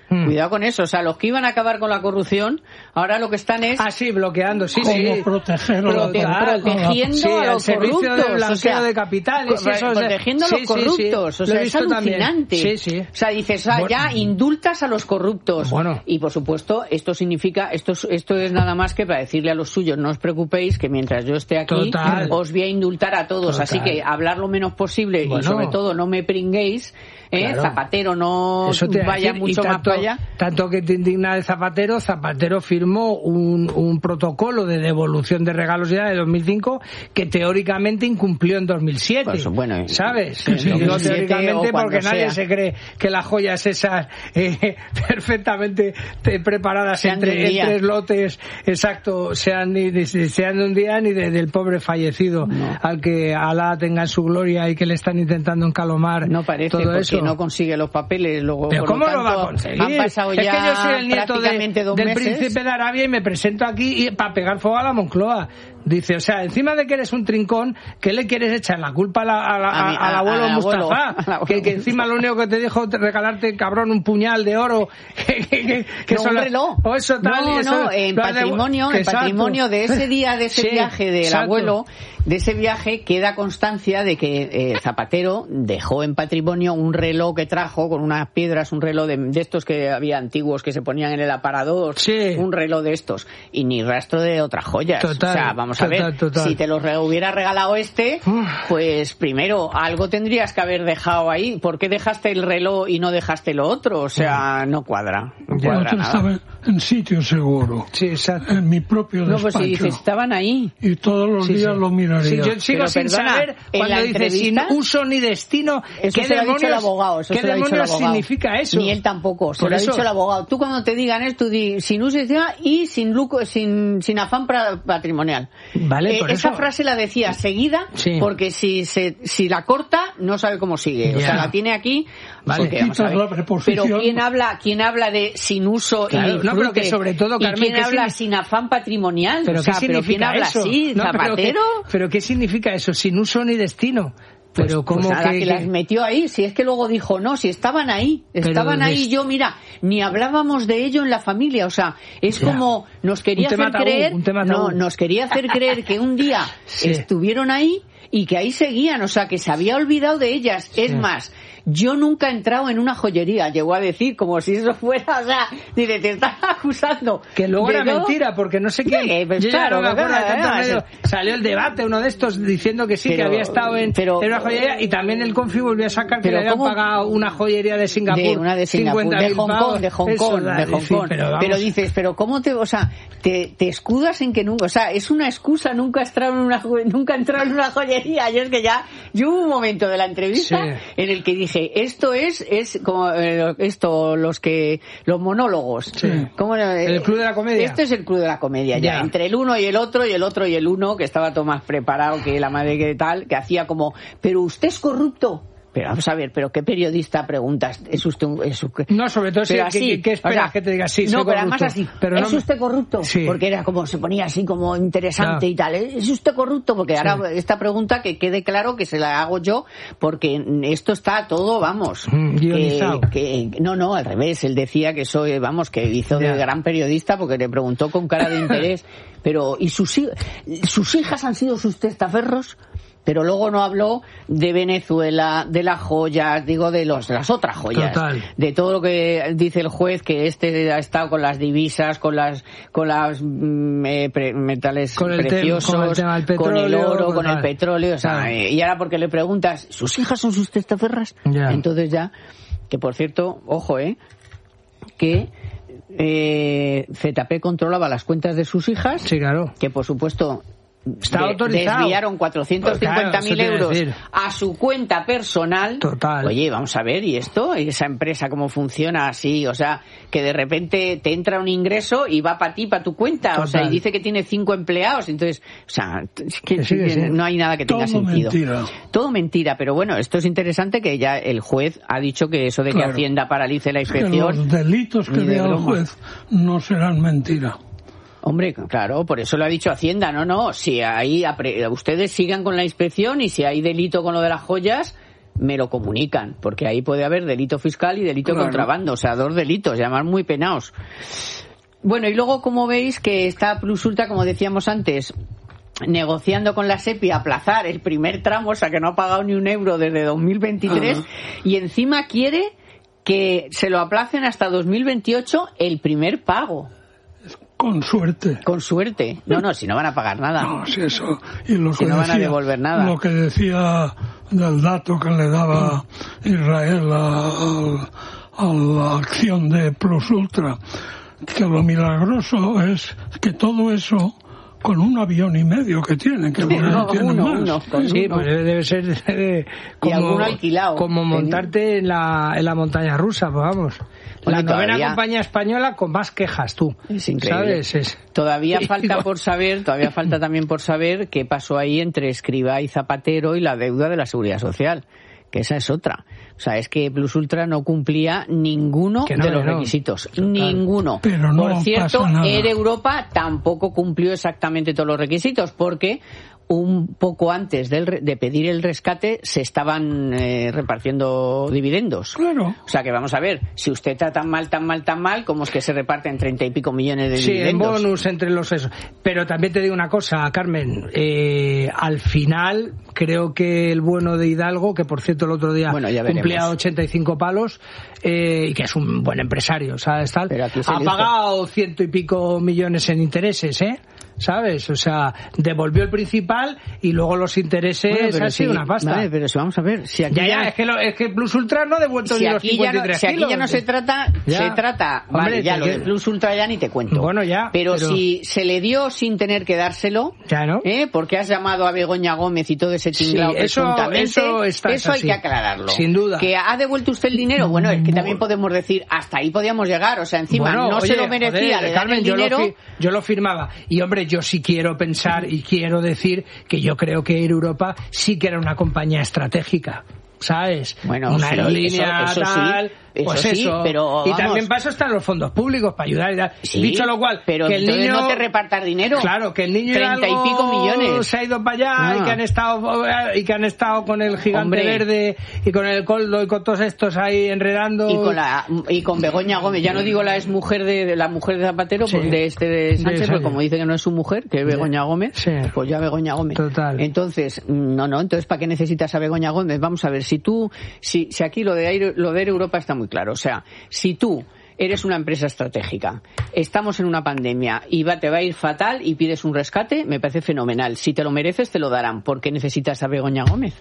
Mm. Cuidado con eso. O sea, los que iban a acabar con la corrupción, ahora lo que están es... Ah, sí, bloqueando, sí, ¿Cómo sí. proteger a Prote la... protegiendo sí, a los corruptos. De o sea, de capitales. Pro Eso, protegiendo sí, a los corruptos. Sí, sí. O sea, es alucinante. Sí, sí. O sea, dices, ah, bueno. ya indultas a los corruptos. Bueno. Y, por supuesto, esto significa... Esto es, esto es nada más que para decirle a los suyos, no os preocupéis, que mientras yo esté aquí, Total. os voy a indultar a todos. Total. Así que hablar lo menos posible bueno. y, sobre todo, no me pringuéis. ¿Eh? Claro. Zapatero no vaya decir, mucho tanto, más para allá. Tanto que te indigna de Zapatero, Zapatero firmó un, un protocolo de devolución de regalos ya de dos mil cinco que teóricamente incumplió en dos mil siete. Pues, bueno, ¿sabes? Sí, sí, digo teóricamente porque sea. nadie se cree que las joyas esas eh, perfectamente preparadas sean entre, de entre lotes, exacto, sean, ni, ni, sean de un día ni de, del pobre fallecido, no. al que Alá tenga en su gloria y que le están intentando encalomar. No parece todo porque eso. no consigue los papeles. Luego, ¿Pero cómo lo, tanto, lo va a conseguir? Han pasado es ya que yo soy el nieto de, dos del meses. príncipe de Arabia y me presento aquí y, para pegar fuego a la Moncloa. Dice, o sea, encima de que eres un trincón, ¿qué le quieres echar la culpa a la, a la, a, a, al abuelo a, Mustafa? Abuelo, que, que encima lo único que te dijo regalarte, cabrón, un puñal de oro. Que, que, que no, un reloj. O eso tal, no, eso, no, en patrimonio, en patrimonio de ese día, de ese sí, viaje del exacto. abuelo, de ese viaje queda constancia de que eh, Zapatero dejó en patrimonio un reloj que trajo con unas piedras, un reloj de, de estos que había antiguos que se ponían en el aparador, sí. un reloj de estos, y ni rastro de otras joyas. Total, o sea, vamos total, a ver, total. si te los re hubiera regalado este, pues primero, algo tendrías que haber dejado ahí. ¿Por qué dejaste el reloj y no dejaste lo otro? O sea, no cuadra. No ya cuadra nada. Estaba en sitio seguro. Sí, exacto. En mi propio despacho. No, pues si dices, estaban ahí. Y todos los sí, días sí. lo miraría. Sí, yo sigo Pero sin perdona, saber cuando dice sin uso ni destino. Eso ¿Qué se lo demonios, ha dicho el abogado. Eso ¿qué se lo ha dicho el demonios abogado. significa eso? Ni él tampoco. Se Por lo eso. ha dicho el abogado. Tú cuando te digan esto, tú di sin uso y sin lucro, sin, sin afán patrimonial. Vale, eh, por esa eso. frase la decía seguida, sí. porque si se, si la corta, no sabe cómo sigue. Ya. O sea, la tiene aquí. Vale. Porque, vamos a ver, pero quién habla, quién habla de sin uso claro, y disfrute, no, pero que sobre todo, Carmen, y quién habla sin afán patrimonial. Pero o sea, ¿qué pero quién habla eso? así, no, Zapatero. Pero ¿qué, pero qué significa eso? Sin uso ni destino. Pero pues, como pues nada, que, que las metió ahí, si es que luego dijo, no, si estaban ahí, estaban ahí, yo, mira, ni hablábamos de ello en la familia, o sea, es ya. como, nos quería hacer tabú, creer, no, tabú. nos quería hacer creer que un día sí. estuvieron ahí y que ahí seguían, o sea, que se había olvidado de ellas, sí. es más, yo nunca he entrado en una joyería, llegó a decir, como si eso fuera, o sea, dice, te estás acusando. Que luego era no? mentira, porque no sé quién. Sí, pues yo claro, ya no me acuerdo de tantos medios. medios. Salió el debate, uno de estos, diciendo que sí, pero, que había estado en, pero, en una joyería, y también el Confi volvió a sacar que pero le habían ¿cómo? pagado una joyería de Singapur. De una de Singapur, de Hong Kong, de Hong Kong, de Hong Kong. Pero, pero dices, pero ¿cómo te, o sea, te, te escudas en que nunca, o sea, es una excusa, nunca he entrado en una, nunca he entrado en una joyería. Yo es que ya, yo hubo un momento de la entrevista sí. en el que dije, esto es, es como eh, esto, los que, los monólogos. Sí. ¿Cómo, eh, el Club de la Comedia. Este es el Club de la Comedia, ya. ya. Entre el uno y el otro, y el otro y el uno, que estaba todo más preparado que la madre que tal, que hacía como, pero usted es corrupto. Pero vamos a ver, ¿pero qué periodista preguntas? ¿Es usted un, es un... No, sobre todo, pero si, así, ¿qué, qué esperas o sea, que te diga? Sí, no, soy pero además corrupto. así, pero ¿es no... usted corrupto? Sí. Porque era como, se ponía así como interesante no. y tal. ¿Es usted corrupto? Porque sí. ahora esta pregunta que quede claro que se la hago yo, porque esto está todo, vamos... Mm, guionizado. Que, que, no, no, al revés. Él decía que soy, vamos, que hizo yeah. de gran periodista porque le preguntó con cara de interés. Pero, ¿y sus, sus hijas han sido sus testaferros? Pero luego no habló de Venezuela, de las joyas, digo, de, los, de las otras joyas. Total. De todo lo que dice el juez, que este ha estado con las divisas, con las con las eh, pre, metales con preciosos, con el, tema del petróleo, con el oro, con, con el petróleo. O sea, eh, y ahora porque le preguntas, ¿sus hijas son sus testaferras? Yeah. Entonces ya, que por cierto, ojo, eh, que... Eh, Z P controlaba las cuentas de sus hijas, sí, claro. que por supuesto está de, autorizado. Desviaron cuatrocientos cincuenta mil claro, euros decir. a su cuenta personal. Total. Oye, vamos a ver, ¿y esto? ¿Y esa empresa cómo funciona así? O sea, que de repente te entra un ingreso y va para ti, para tu cuenta. Total. O sea, y dice que tiene cinco empleados. Entonces, o sea, es que, sí, que sí. no hay nada que tenga Todo sentido. Mentira. Todo mentira. Pero bueno, esto es interesante que ya el juez ha dicho que eso de claro. que Hacienda paralice la inspección. Que los delitos que vea el juez no serán mentira. Hombre, claro, por eso lo ha dicho Hacienda, no, no, si hay, ustedes sigan con la inspección y si hay delito con lo de las joyas, me lo comunican, porque ahí puede haber delito fiscal y delito claro. de contrabando, o sea, dos delitos, y además muy penados. Bueno, y luego, como veis, que está Plus Ultra, como decíamos antes, negociando con la SEPI aplazar el primer tramo, o sea, que no ha pagado ni un euro desde dos mil veintitrés, uh-huh. y encima quiere que se lo aplacen hasta dos mil veintiocho el primer pago. Con suerte. Con suerte. No, no, si no van a pagar nada. No, si eso. Y lo si que no decía, van a devolver nada. Lo que decía del dato que le daba Israel a, a, a la acción de Plus Ultra, que lo milagroso es que todo eso con un avión y medio que tienen, que no, no tienen uno, más. Uno, con sí, uno. Pues debe ser debe, como, y alguno alquilado. Como montarte en la, en la montaña rusa, pues vamos. La bueno, novena todavía... compañía española con más quejas, tú. Es increíble. ¿Sabes? Es... Todavía falta por saber, todavía falta también por saber qué pasó ahí entre Escrivá y Zapatero y la deuda de la Seguridad Social, que esa es otra. O sea, es que Plus Ultra no cumplía ninguno no, de los no. requisitos. Total. Ninguno. Pero no por cierto, pasa nada. Air Europa tampoco cumplió exactamente todos los requisitos, porque un poco antes del, de pedir el rescate se estaban eh, repartiendo dividendos. Claro. O sea que vamos a ver, si usted está tan mal, tan mal, tan mal, ¿cómo es que se reparten treinta y pico millones de sí, dividendos? Sí, en bonus entre los esos. Pero también te digo una cosa, Carmen, eh, al final creo que el bueno de Hidalgo, que por cierto el otro día bueno, cumplía ochenta y cinco palos, eh, y que es un buen empresario, ¿sabes? Tal, ha pagado ciento y pico millones en intereses, ¿eh? ¿Sabes? O sea, devolvió el principal y luego los intereses bueno, pero ha sido si, una pasta. Vale, pero si vamos a ver, si aquí ya, ya, ya es que lo, es que Plus Ultra no ha devuelto si ni los cincuenta y tres no, si kilos. aquí ya no se trata, ya. se trata, Hombre, vale, ya lo de Plus Ultra ya ni te cuento. Bueno, ya. Pero, pero... si se le dio sin tener que dárselo, ya no. ¿eh? Porque has llamado a Begoña Gómez y todo ese tinglao sí, eso, eso, está, eso hay así. que aclararlo. Sin duda. Que ha devuelto usted el dinero, bueno, es que también podemos decir, hasta ahí podíamos llegar, o sea, encima bueno, no oye, se lo merecía, joder, le Carmen, el yo dinero. Lo fi- yo lo firmaba. Y hombre, yo sí quiero pensar y quiero Quiero decir que yo creo que Air Europa sí que era una compañía estratégica, ¿sabes? Bueno, una sí, aerolínea eso, eso tal, sí, eso pues sí, eso. Pero, y vamos, también para eso están los fondos públicos, para ayudar y tal. Sí, dicho lo cual, pero que el niño no te repartas dinero. Claro, que el niño treinta y pico millones se ha ido para allá ah. y que han estado y que han estado con el gigante Hombre. verde y con el coldo y con todos estos ahí enredando y con la y con Begoña Gómez, ya no digo la exmujer de, de la mujer de Zapatero, sí. de este de Sánchez, porque como dice que no es su mujer, que es Begoña Gómez, sí. pues ya Begoña Gómez. Total. Entonces, no, no, entonces ¿para qué necesitas a Begoña Gómez? Vamos a ver, si tú si, si aquí lo de Air, lo de Air Europa está muy claro, o sea, si tú eres una empresa estratégica, estamos en una pandemia y va, te va a ir fatal y pides un rescate, me parece fenomenal. Si te lo mereces, te lo darán. ¿Por qué necesitas a Begoña Gómez?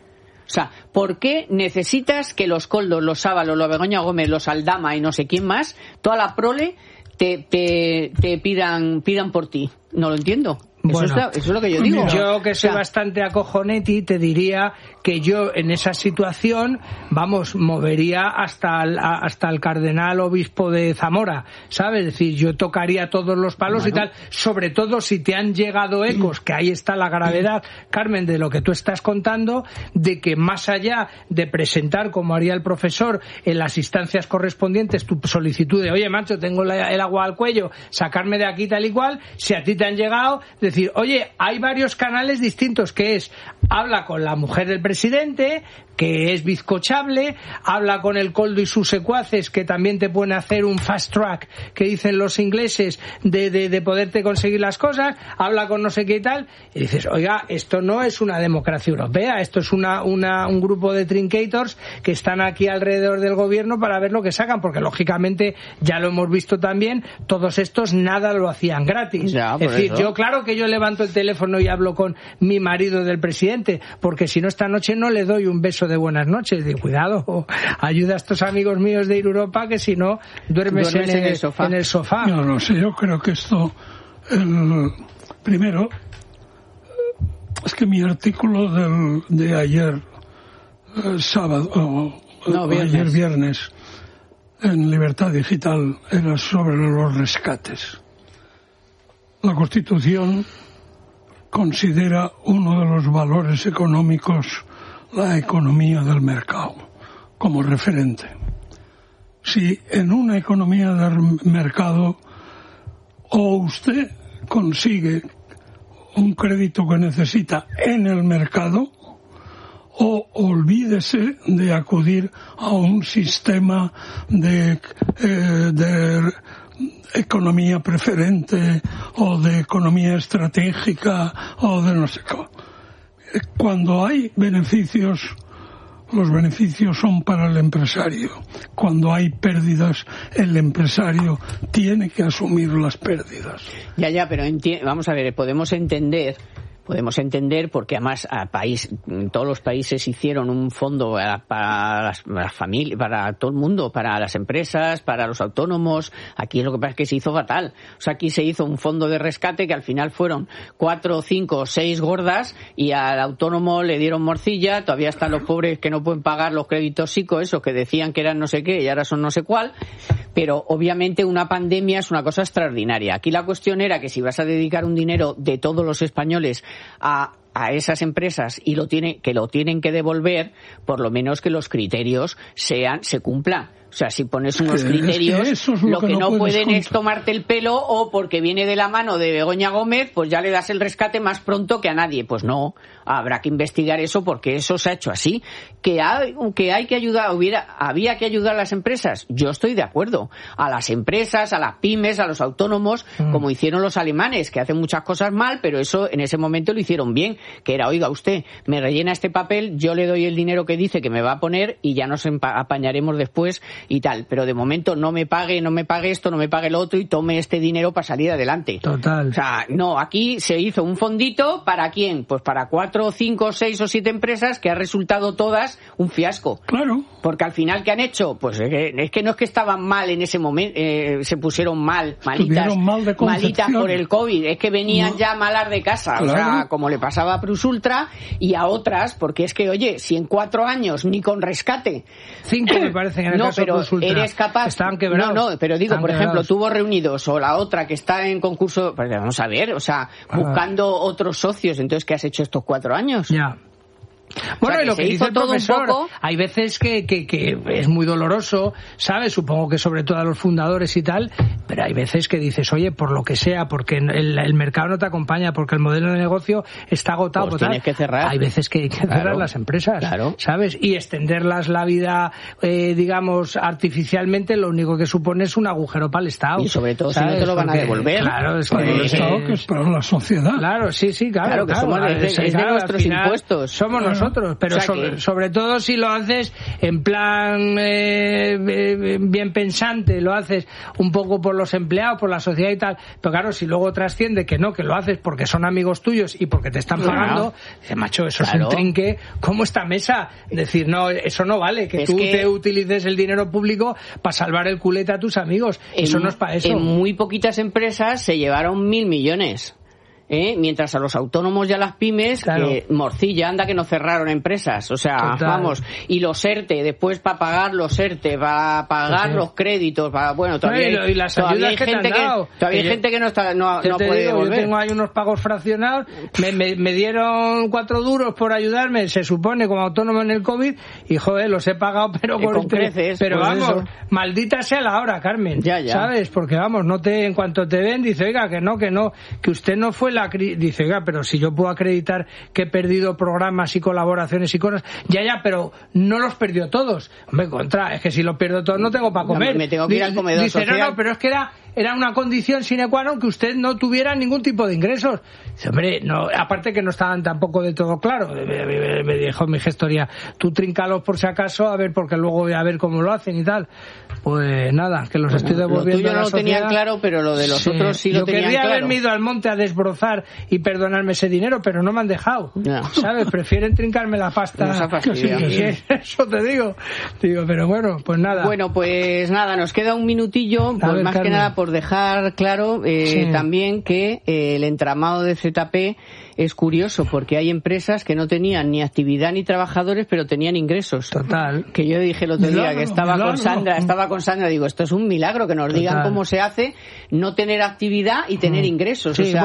O sea, ¿por qué necesitas que los Coldos, los Sábalos, los Begoña Gómez, los Aldama y no sé quién más, toda la prole, te, te, te pidan, pidan por ti? No lo entiendo. Eso, bueno, es la, eso es lo que yo digo. Yo que soy o sea, bastante acojoneti te diría que yo en esa situación, vamos, movería hasta el, hasta el cardenal obispo de Zamora, ¿sabes? Es decir, yo tocaría todos los palos bueno. y tal, sobre todo si te han llegado ecos, que ahí está la gravedad, Carmen, de lo que tú estás contando, de que más allá de presentar, como haría el profesor, en las instancias correspondientes tu solicitud de, oye, macho, tengo la, el agua al cuello, sacarme de aquí tal y cual, si a ti te han llegado, decir, oye, hay varios canales distintos, que es, habla con la mujer del presidente, que es bizcochable, habla con el Coldo y sus secuaces, que también te pueden hacer un fast track, que dicen los ingleses, de, de, de poderte conseguir las cosas, habla con no sé qué y tal, y dices, oiga, esto no es una democracia europea, esto es una, una, un grupo de trincators que están aquí alrededor del gobierno para ver lo que sacan, porque lógicamente, ya lo hemos visto también, todos estos nada lo hacían gratis. Ya, es decir, eso. yo claro que yo levanto el teléfono y hablo con mi marido del presidente, porque si no esta noche no le doy un beso de buenas noches, de cuidado, ayuda a estos amigos míos de Air Europa, que si no duermes, duermes en, el, en, el sofá. en el sofá. No, no sé, yo creo que esto, el, primero, es que mi artículo del, de ayer eh, sábado, o, no, viernes. ayer viernes, en Libertad Digital, era sobre los rescates. La Constitución considera uno de los valores económicos la economía del mercado como referente. Si en una economía del mercado o usted consigue un crédito que necesita en el mercado o olvídese de acudir a un sistema de, eh, de economía preferente o de economía estratégica o de no sé cómo. Cuando hay beneficios, los beneficios son para el empresario. Cuando hay pérdidas, el empresario tiene que asumir las pérdidas. Ya, ya, pero enti- vamos a ver, podemos entender... Podemos entender porque además a país, todos los países hicieron un fondo para, para las, las familias, para todo el mundo, para las empresas, para los autónomos. Aquí lo que pasa es que se hizo fatal. O sea, aquí se hizo un fondo de rescate que al final fueron cuatro, cinco o seis gordas y al autónomo le dieron morcilla. Todavía están los pobres que no pueden pagar los créditos I C O, esos que decían que eran no sé qué y ahora son no sé cuál. Pero obviamente una pandemia es una cosa extraordinaria. Aquí la cuestión era que si vas a dedicar un dinero de todos los españoles a, a esas empresas y lo tiene, que lo tienen que devolver, por lo menos que los criterios sean, se cumplan. O sea, si pones unos que criterios, es que lo, lo que, que no, no pueden contra... es tomarte el pelo o porque viene de la mano de Begoña Gómez, pues ya le das el rescate más pronto que a nadie. Pues no, habrá que investigar eso porque eso se ha hecho así. Que hay que, hay que ayudar, hubiera, había que ayudar a las empresas. Yo estoy de acuerdo. A las empresas, a las pymes, a los autónomos, mm. como hicieron los alemanes, que hacen muchas cosas mal, pero eso en ese momento lo hicieron bien. Que era, oiga, usted me rellena este papel, yo le doy el dinero que dice que me va a poner y ya nos apañaremos después y tal. Pero de momento no me pague, no me pague esto, no me pague lo otro y tome este dinero para salir adelante. Total. O sea, no, aquí se hizo un fondito, ¿para quién? Pues para cuatro, cinco, seis o siete empresas que ha resultado todas un fiasco. Claro. Porque al final, ¿qué han hecho? Pues es que, es que no es que estaban mal en ese momento, eh, se pusieron mal, malitas, mal de malitas por el COVID, es que venían no. ya malas de casa, claro. O sea, como le pasaba a Prusultra y a otras, porque es que, oye, si en cuatro años ni con rescate... Cinco me parece que en el no, caso de Prusultra. Eres capaz. Estaban quebrados. No, no, pero digo, Estaban por ejemplo, quebrados. Tubos Reunidos o la otra que está en concurso, pues vamos a ver, o sea, buscando ah. otros socios. Entonces, ¿qué has hecho estos cuatro años? Ya. Bueno, o sea, y lo que dice el profesor, poco... hay veces que, que, que es muy doloroso, ¿sabes? Supongo que sobre todo a los fundadores y tal, pero hay veces que dices, oye, por lo que sea, porque el, el mercado no te acompaña, porque el modelo de negocio está agotado, pues tal. Tienes que cerrar. Hay veces que hay que cerrar claro, las empresas, claro. ¿sabes? Y extenderlas la vida, eh, digamos, artificialmente, lo único que supone es un agujero para el Estado. Y sobre todo ¿sabes? si no te lo van porque, a devolver. Claro, es para que, el Estado, que es para la sociedad. Claro, sí, sí, claro. Claro, que claro, somos de, es de claro, nuestros final, impuestos. Somos claro. nosotros, pero o sea sobre, que... sobre todo si lo haces en plan eh, bien pensante, lo haces un poco por los empleados, por la sociedad y tal, pero claro, si luego trasciende que no, que lo haces porque son amigos tuyos y porque te están pagando, dices, macho, eso claro. es un trinque como esta mesa. Decir, no, eso no vale, que es tú que... te utilices el dinero público para salvar el culete a tus amigos. En, eso no es para eso. En muy poquitas empresas se llevaron mil millones. ¿Eh? Mientras a los autónomos y a las pymes, claro. eh, morcilla, anda que no cerraron empresas, o sea, Total. vamos, y los ERTE, después para pagar los ERTE, para pagar sí. los créditos, para, bueno, todavía, no, y, y las todavía hay que gente que, todavía hay gente que no está, no, no puede digo, devolver. Yo tengo ahí unos pagos fraccionados, me, me, me dieron cuatro duros por ayudarme, se supone, como autónomo en el COVID, y joder, los he pagado, pero con con creces, pero pues vamos, eso. maldita sea la hora, Carmen, ya, ya. ¿sabes? Porque vamos, no te, en cuanto te ven, dice, oiga, que no, que no, que usted no fue la, cri dice, oiga, pero si yo puedo acreditar que he perdido programas y colaboraciones y cosas, ya, ya, pero no los perdió todos. Hombre, contra, es que si los pierdo todos no tengo para comer. No, me tengo que ir al comedor Dice, social. no, no, pero es que era, era una condición sine qua non que usted no tuviera ningún tipo de ingresos. Dice, hombre, no, aparte que no estaban tampoco de todo claro. Me, me, me dijo mi gestoría, tú tríncalos por si acaso, a ver, porque luego voy a ver cómo lo hacen y tal. Pues nada, que los estoy devolviendo. Lo tuyo a la no lo sociedad. tenían claro, pero lo de los sí. otros sí Yo lo tenían claro. Yo querría haberme ido al monte a desbrozar y perdonarme ese dinero, pero no me han dejado. No. ¿Sabes? Prefieren trincarme la pasta. Sí, y eso te digo. Digo, pero bueno, pues nada. Bueno, pues nada, nos queda un minutillo, pues ver, más Carmen. que nada por dejar claro eh, sí. también que eh, el entramado de Z P es curioso, porque hay empresas que no tenían ni actividad ni trabajadores, pero tenían ingresos. Total. Que yo dije el otro milagro, día que estaba milagro. con Sandra, estaba con Sandra, digo, esto es un milagro, que nos Total. digan cómo se hace no tener actividad y tener ingresos. Sí, o sea, bueno, también es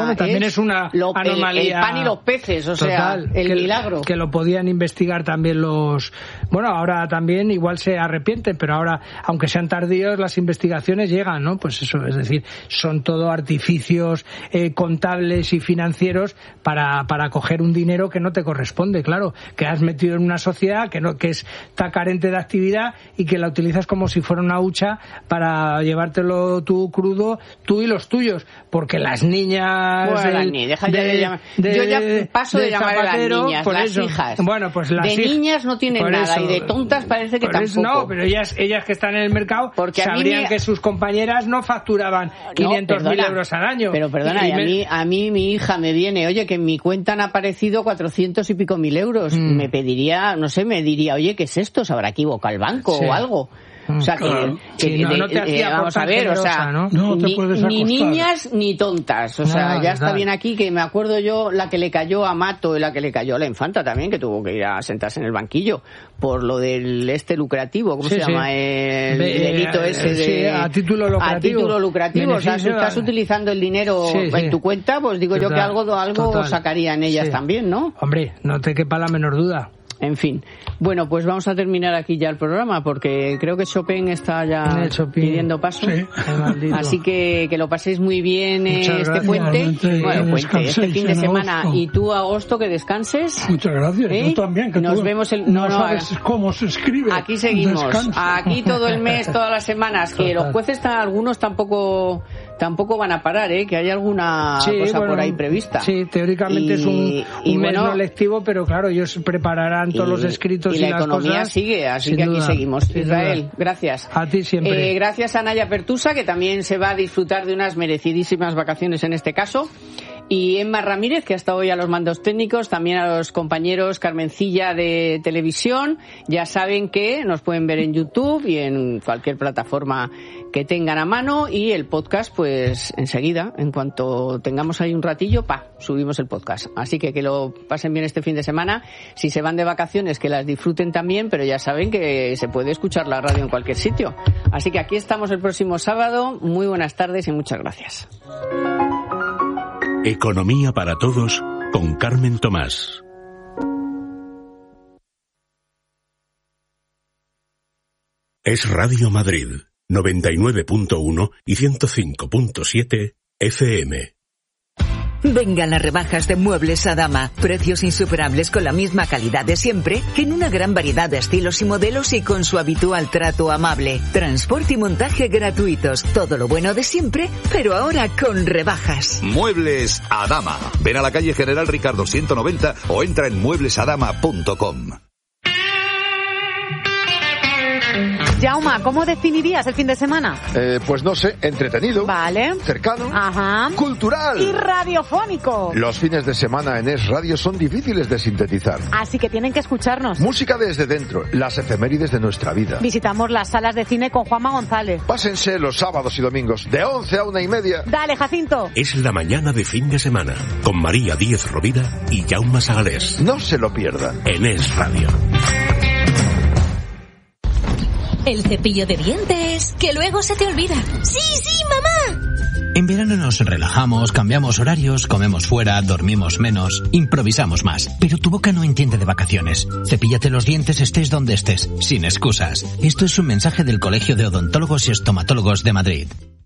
es una lo, anomalía. El, el pan y los peces, o Total, sea, el que, milagro. Que lo podían investigar también los... Bueno, ahora también igual se arrepienten, pero ahora, aunque sean tardíos, las investigaciones llegan, ¿no? Pues eso, es decir, son todo artificios eh, contables y financieros para, para coger un dinero que no te corresponde, claro, que has metido en una sociedad que no que está carente de actividad y que la utilizas como si fuera una hucha para llevártelo tú crudo, tú y los tuyos, porque las niñas... Bueno, del, las niñas, deja ya de, de llamar. De, Yo ya paso de, de llamar zapatero, a las niñas, las eso. hijas. Bueno, pues las de hij... niñas no tienen nada eso. Y de tontas parece que por tampoco. Eso, no, pero ellas, ellas que están en el mercado porque sabrían me... que sus compañeras no facturaban quinientos mil no, euros al año. Pero perdona, y, y me... a, mí, a mí mi hija me viene, oye, que en mi cuenta han aparecido cuatrocientos y pico mil euros. Mm. Me pediría, no sé, me diría, oye, ¿qué es esto? ¿Se habrá equivocado el banco sí. o algo? O sea, claro. que, que sí, no, de, no te eh, vamos a ver, generosa, o sea, ¿no? No te ni, puedes ni niñas ni tontas, o sea, no, ya está verdad. bien aquí, que me acuerdo yo la que le cayó a Mato y la que le cayó a la infanta también, que tuvo que ir a sentarse en el banquillo por lo del este lucrativo, ¿cómo sí, se sí. llama? El Be, delito ese de... Sí, a título lucrativo. A título lucrativo, o sea, si estás utilizando el dinero sí, en sí. tu cuenta, pues digo total, yo que algo, algo sacarían ellas sí. también, ¿no? Hombre, no te quepa la menor duda. En fin. Bueno, pues vamos a terminar aquí ya el programa porque creo que Chopin está ya Chopin. pidiendo paso. Sí. Así que que lo paséis muy bien eh, este gracias. puente. Bueno, puente, este fin de semana. Agosto. Y tú, agosto, que descanses. Muchas gracias. ¿Eh? Yo también. Que Nos tú vemos el... No, no, no sabes haga. cómo se escribe. Aquí seguimos. Descansa. Aquí todo el mes, todas las semanas. Que Total. los jueces están, algunos tampoco... tampoco van a parar, ¿eh? Que hay alguna sí, cosa bueno, por ahí prevista. Sí, teóricamente y, es un, un mes bueno, no lectivo, pero claro, ellos prepararán todos y, los escritos y, y la las economía cosas. sigue, así Sin que duda, aquí seguimos. Israel, duda. gracias. A ti siempre. Eh, gracias a Naya Pertusa, que también se va a disfrutar de unas merecidísimas vacaciones en este caso. Y Emma Ramírez, que ha estado hoy a los mandos técnicos, también a los compañeros Carmencilla de televisión. Ya saben que nos pueden ver en YouTube y en cualquier plataforma que tengan a mano, y el podcast, pues enseguida, en cuanto tengamos ahí un ratillo, pa, subimos el podcast. Así que que lo pasen bien este fin de semana. Si se van de vacaciones, que las disfruten también, pero ya saben que se puede escuchar la radio en cualquier sitio. Así que aquí estamos el próximo sábado. Muy buenas tardes y muchas gracias. Economía para todos con Carmen Tomás. Es Radio Madrid, noventa y nueve punto uno y ciento cinco punto siete F M. Vengan las rebajas de Muebles Adama. Precios insuperables con la misma calidad de siempre, en una gran variedad de estilos y modelos y con su habitual trato amable. Transporte y montaje gratuitos. Todo lo bueno de siempre, pero ahora con rebajas. Muebles Adama. Ven a la calle General Ricardo ciento noventa o entra en muebles adama punto com. Jauma, ¿cómo definirías el fin de semana? Eh, pues no sé, entretenido. Vale. Cercano. Ajá. Cultural. Y radiofónico. Los fines de semana en Es Radio son difíciles de sintetizar. Así que tienen que escucharnos. Música desde dentro, las efemérides de nuestra vida. Visitamos las salas de cine con Juanma González. Pásense los sábados y domingos, de once a una y media. Dale, Jacinto. Es la mañana de fin de semana, con María Díez Rovira y Jaume Sagalés. No se lo pierdan. En Es Radio. El cepillo de dientes, que luego se te olvida. ¡Sí, sí, mamá! En verano nos relajamos, cambiamos horarios, comemos fuera, dormimos menos, improvisamos más. Pero tu boca no entiende de vacaciones. Cepíllate los dientes estés donde estés, sin excusas. Esto es un mensaje del Colegio de Odontólogos y Estomatólogos de Madrid.